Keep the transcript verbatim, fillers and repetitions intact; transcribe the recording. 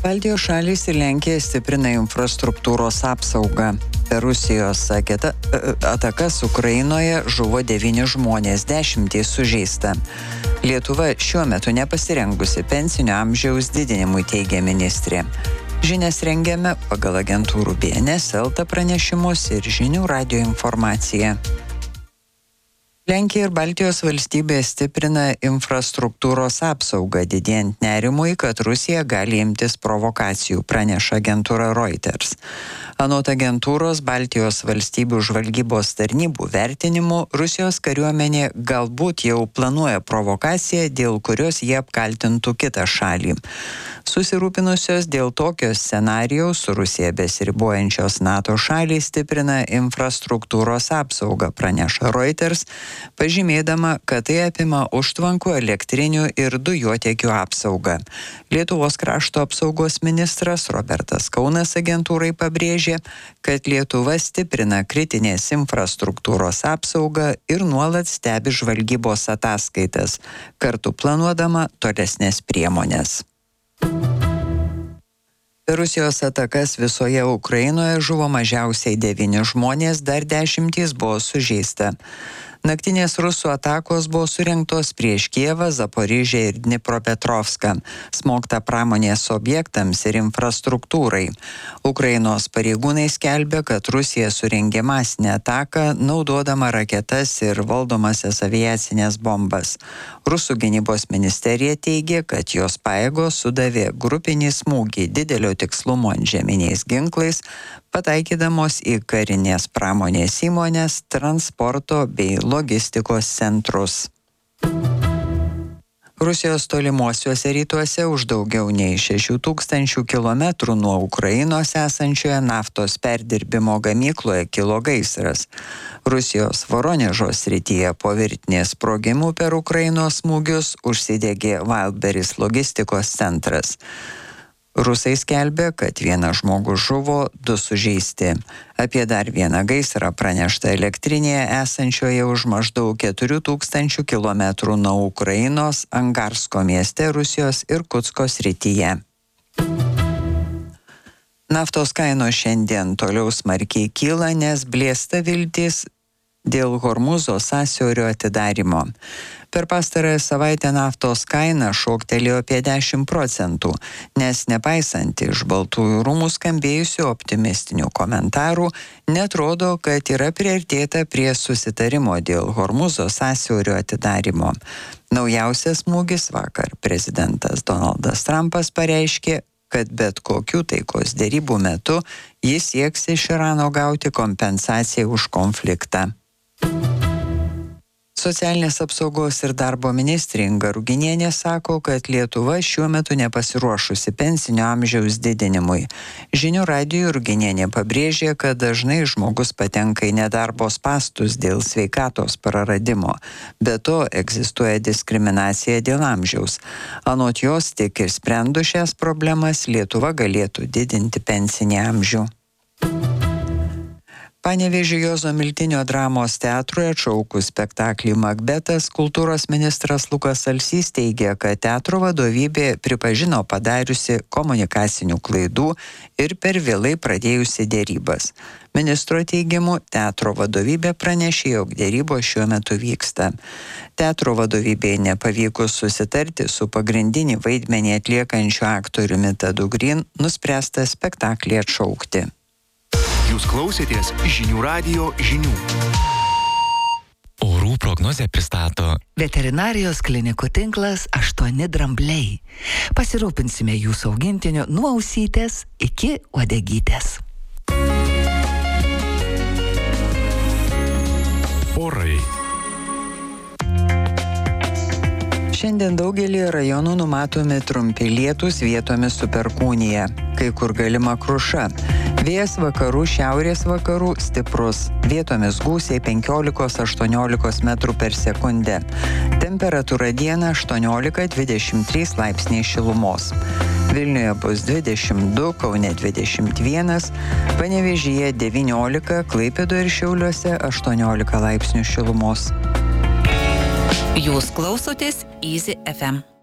Baltijos šalys ir Lenkija stiprina infrastruktūros apsaugą. Per Rusijos aketa, atakas Ukrainoje žuvo devyni žmonės, dešimtys sužeista. Lietuva šiuo metu nepasirengusi pensinio amžiaus didinimui, teigia ministrė. Žinias rengiame pagal agentūrų B N S, Elta pranešimus ir žinių radijo informaciją. Lenkija ir Baltijos valstybės stiprina infrastruktūros apsaugą, didėjant nerimui, kad Rusija gali imtis provokacijų, praneša agentūra Reuters. Anot agentūros, Baltijos valstybių žvalgybos tarnybų vertinimu, Rusijos kariuomenė galbūt jau planuoja provokaciją, dėl kurios jie apkaltintų kitą šalį. Susirūpinusios dėl tokio scenarijaus su Rusija besiribojančios NATO šalys stiprina infrastruktūros apsaugą, praneša Reuters, pažymėdama, kad tai apima užtvankų, elektrinių ir dujotiekių apsaugą. Lietuvos krašto apsaugos ministras Robertas Kaunas agentūrai pabrėžė, kad Lietuva stiprina kritinės infrastruktūros apsaugą ir nuolat stebi žvalgybos ataskaitas, kartu planuodama tolesnės priemonės. Per Rusijos atakas visoje Ukrainoje žuvo mažiausiai devyni žmonės, dar dešimtys buvo sužeista. Naktinės rusų atakos buvo surengtos prieš Kijevą, Zaporižę ir Dnipropetrovską, smogta pramonės objektams ir infrastruktūrai. Ukrainos pareigūnai skelbia, kad Rusija surengė masinę ataką, naudodama raketas ir valdomasias aviacinės bombas. Rusų gynybos ministerija teigia, kad jos pajėgos sudavė grupinį smūgį didelio tikslumo antžeminiais ginklais, pataikydamos į karinės pramonės įmonės, transporto bei logistikos centrus. Rusijos tolimuosiuose rytuose už daugiau nei šešių tūkstančių kilometrų nuo Ukrainos esančioje naftos perdirbimo gamykloje kilo gaisras. Rusijos Voronežo srityje po virtinės sprogimų per Ukrainos smūgius užsidegė Wildberries logistikos centras. Rusai skelbė, kad vienas žmogus žuvo, du sužeisti. Apie dar vieną gaisrą pranešta elektrinėje esančioje už maždaug keturių tūkstančių kilometrų nuo Ukrainos Angarsko mieste Rusijos Irkutsko srityje. Naftos kainos šiandien toliau smarkiai kyla, nes blėsta viltis dėl Hormūzo sąsiaurio atidarymo. Per pastarąją savaitę naftos kaina šoktelėjo apie dešimt procentų, nes nepaisant iš Baltųjų rūmų skambėjusių optimistinių komentarų, netrodo, kad yra priartėta prie susitarimo dėl Hormūzo sąsiaurio atidarymo. Naujausias smūgis vakar prezidentas Donaldas Trumpas pareiškė, kad bet kokių taikos derybų metu jis sieks iš Irano gauti kompensaciją už konfliktą. Socialinės apsaugos ir darbo ministrė Inga Ruginienė sako, kad Lietuva šiuo metu nepasiruošusi pensinio amžiaus didinimui. Žinių radijui Ruginienė pabrėžė, kad dažnai žmogus patenka į nedarbo spąstus dėl sveikatos praradimo. Be to egzistuoja diskriminacija dėl amžiaus. Anot jos, tik išsprendus šias problemas Lietuva galėtų didinti pensinį amžių. Panevėžio Juozo Miltinio dramos teatrui atšaukus spektaklį Makbetas, kultūros ministras Lukas Alsys teigia, kad teatro vadovybė pripažino padariusi komunikacinių klaidų ir per vėlai pradėjusi dėrybas. Ministro teigimu, teatro vadovybė pranešė, jog dėrybos šiuo metu vyksta. Teatro vadovybėje nepavykus susitarti su pagrindinį vaidmenį atliekančiu aktoriumi Tadu Green, nuspręsta spektaklį atšaukti. Jūs klausėtės žinių radijo žinių. Orų prognozę pristato Veterinarijos klinikų tinklas aštuoni drambliai. Pasirūpinsime jūsų augintiniu nuo ausytės iki uodegytės. Orai. Šiandien daugelį rajonų numatomi trumpi lietūs, vietomis su perkūnija, kai kur galima kruša. Vėjas vakarų, šiaurės vakarų stiprus, vietomis gūsiai penkiolika aštuoniolika metrų per sekundę. Temperatūra dieną aštuoniolika dvidešimt trys laipsniai šilumos. Vilniuje bus dvidešimt du, Kaune dvidešimt vienas, Panevėžyje devyniolika, Klaipėdoje ir Šiauliuose aštuoniolika laipsnių šilumos. Jūs klausotės Easy F M.